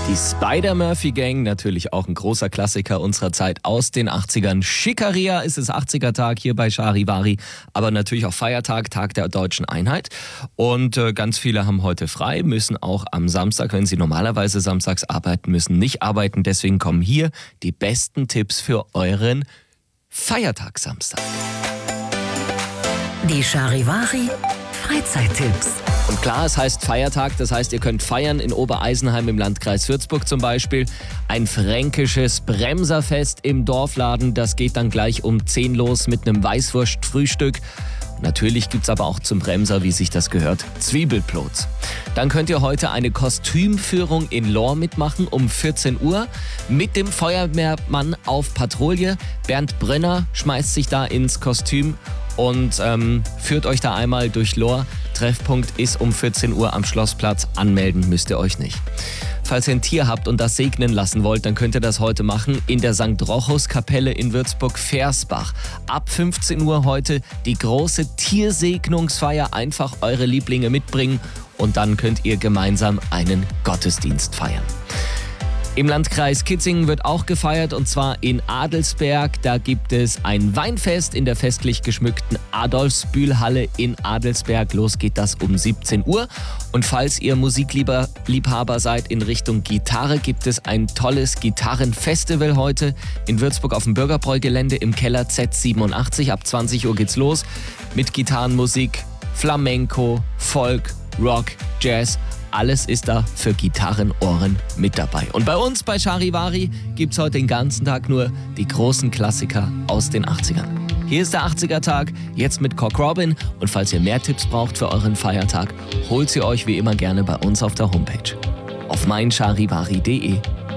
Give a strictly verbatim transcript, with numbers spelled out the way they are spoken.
Die Spider-Murphy-Gang, natürlich auch ein großer Klassiker unserer Zeit aus den achtzigern. Schickeria ist es achtziger-Tag hier bei Charivari, aber natürlich auch Feiertag, Tag der Deutschen Einheit. Und äh, ganz viele haben heute frei, müssen auch am Samstag, wenn sie normalerweise samstags arbeiten müssen, nicht arbeiten. Deswegen kommen hier die besten Tipps für euren Feiertag Samstag. Die Charivari Freizeittipps. Und klar, es heißt Feiertag, das heißt, ihr könnt feiern in Obereisenheim im Landkreis Würzburg zum Beispiel. Ein fränkisches Bremserfest im Dorfladen, das geht dann gleich um zehn los mit einem Weißwurstfrühstück. Natürlich gibt's aber auch zum Bremser, wie sich das gehört, Zwiebelplots. Dann könnt ihr heute eine Kostümführung in Lohr mitmachen um vierzehn Uhr mit dem Feuerwehrmann auf Patrouille. Bernd Brönner schmeißt sich da ins Kostüm und ähm, führt euch da einmal durch Lohr. Treffpunkt ist um vierzehn Uhr am Schlossplatz. Anmelden müsst ihr euch nicht. Falls ihr ein Tier habt und das segnen lassen wollt, dann könnt ihr das heute machen in der Sankt Rochus-Kapelle in Würzburg-Versbach. Ab fünfzehn Uhr heute die große Tiersegnungsfeier. Einfach eure Lieblinge mitbringen und dann könnt ihr gemeinsam einen Gottesdienst feiern. Im Landkreis Kitzingen wird auch gefeiert und zwar in Adelsberg. Da gibt es ein Weinfest in der festlich geschmückten Adolfsbühlhalle in Adelsberg. Los geht das um siebzehn Uhr. Und falls ihr Musikliebhaber seid in Richtung Gitarre, gibt es ein tolles Gitarrenfestival heute in Würzburg auf dem Bürgerbräu-Gelände im Keller Z siebenundachtzig. Ab zwanzig Uhr geht's los mit Gitarrenmusik, Flamenco, Folk, Rock, Jazz. Alles ist da für Gitarrenohren mit dabei. Und bei uns bei Charivari gibt's heute den ganzen Tag nur die großen Klassiker aus den achtzigern. Hier ist der achtziger-Tag, jetzt mit Cock Robin. Und falls ihr mehr Tipps braucht für euren Feiertag, holt sie euch wie immer gerne bei uns auf der Homepage. Auf mein charivari punkt de.